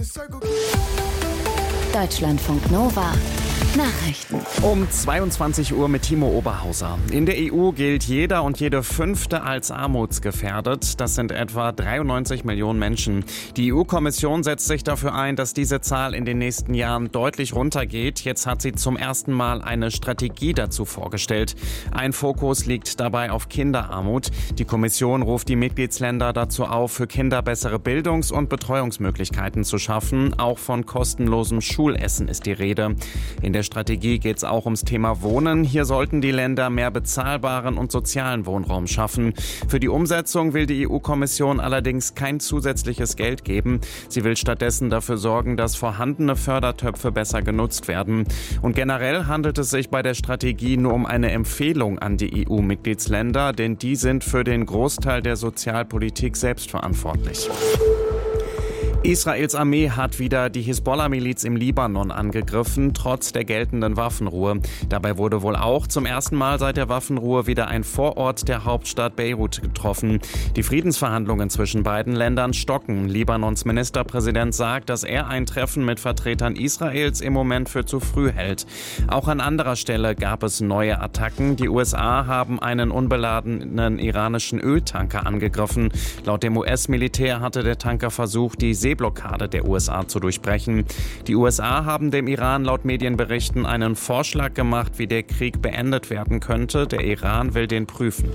Deutschlandfunk Nova. Nachrichten. Um 22 Uhr mit Timo Oberhauser. In der EU gilt jeder und jede Fünfte als armutsgefährdet. Das sind etwa 93 Millionen Menschen. Die EU-Kommission setzt sich dafür ein, dass diese Zahl in den nächsten Jahren deutlich runtergeht. Jetzt hat sie zum ersten Mal eine Strategie dazu vorgestellt. Ein Fokus liegt dabei auf Kinderarmut. Die Kommission ruft die Mitgliedsländer dazu auf, für Kinder bessere Bildungs- und Betreuungsmöglichkeiten zu schaffen. Auch von kostenlosem Schulessen ist die Rede. In der Strategie geht es auch ums Thema Wohnen. Hier sollten die Länder mehr bezahlbaren und sozialen Wohnraum schaffen. Für die Umsetzung will die EU-Kommission allerdings kein zusätzliches Geld geben. Sie will stattdessen dafür sorgen, dass vorhandene Fördertöpfe besser genutzt werden. Und generell handelt es sich bei der Strategie nur um eine Empfehlung an die EU-Mitgliedsländer, denn die sind für den Großteil der Sozialpolitik selbst verantwortlich. Israels Armee hat wieder die Hisbollah-Miliz im Libanon angegriffen, trotz der geltenden Waffenruhe. Dabei wurde wohl auch zum ersten Mal seit der Waffenruhe wieder ein Vorort der Hauptstadt Beirut getroffen. Die Friedensverhandlungen zwischen beiden Ländern stocken. Libanons Ministerpräsident sagt, dass er ein Treffen mit Vertretern Israels im Moment für zu früh hält. Auch an anderer Stelle gab es neue Attacken. Die USA haben einen unbeladenen iranischen Öltanker angegriffen. Laut dem US-Militär hatte der Tanker versucht, die Seeblockade der USA zu durchbrechen. Die USA haben dem Iran laut Medienberichten einen Vorschlag gemacht, wie der Krieg beendet werden könnte. Der Iran will den prüfen.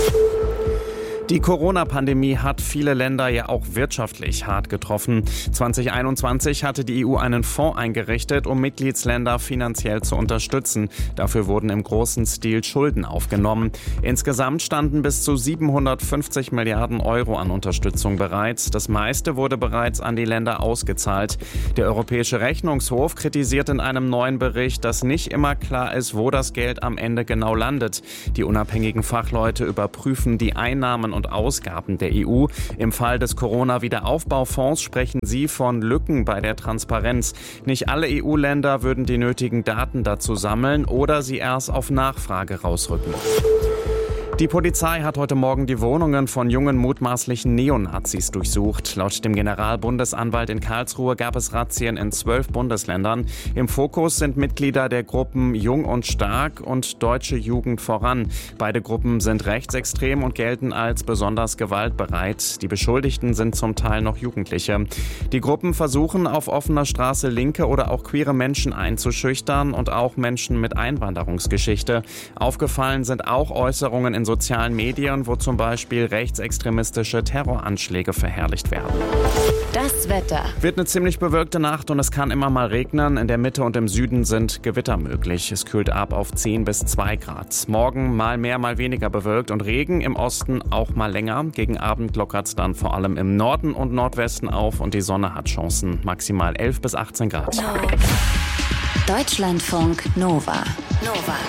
Die Corona-Pandemie hat viele Länder ja auch wirtschaftlich hart getroffen. 2021 hatte die EU einen Fonds eingerichtet, um Mitgliedsländer finanziell zu unterstützen. Dafür wurden im großen Stil Schulden aufgenommen. Insgesamt standen bis zu 750 Milliarden Euro an Unterstützung bereit. Das meiste wurde bereits an die Länder ausgezahlt. Der Europäische Rechnungshof kritisiert in einem neuen Bericht, dass nicht immer klar ist, wo das Geld am Ende genau landet. Die unabhängigen Fachleute überprüfen die Einnahmen und Ausgaben der EU. Im Fall des Corona-Wiederaufbaufonds sprechen sie von Lücken bei der Transparenz. Nicht alle EU-Länder würden die nötigen Daten dazu sammeln oder sie erst auf Nachfrage rausrücken. Die Polizei hat heute Morgen die Wohnungen von jungen mutmaßlichen Neonazis durchsucht. Laut dem Generalbundesanwalt in Karlsruhe gab es Razzien in 12 Bundesländern. Im Fokus sind Mitglieder der Gruppen Jung und Stark und Deutsche Jugend voran. Beide Gruppen sind rechtsextrem und gelten als besonders gewaltbereit. Die Beschuldigten sind zum Teil noch Jugendliche. Die Gruppen versuchen auf offener Straße linke oder auch queere Menschen einzuschüchtern und auch Menschen mit Einwanderungsgeschichte. Aufgefallen sind auch Äußerungen in sozialen Medien, wo zum Beispiel rechtsextremistische Terroranschläge verherrlicht werden. Das Wetter. Wird eine ziemlich bewölkte Nacht und es kann immer mal regnen. In der Mitte und im Süden sind Gewitter möglich. Es kühlt ab auf 10 bis 2 Grad. Morgen mal mehr, mal weniger bewölkt und Regen. Im Osten auch mal länger. Gegen Abend lockert es dann vor allem im Norden und Nordwesten auf und die Sonne hat Chancen. Maximal 11 bis 18 Grad. Deutschlandfunk Nova.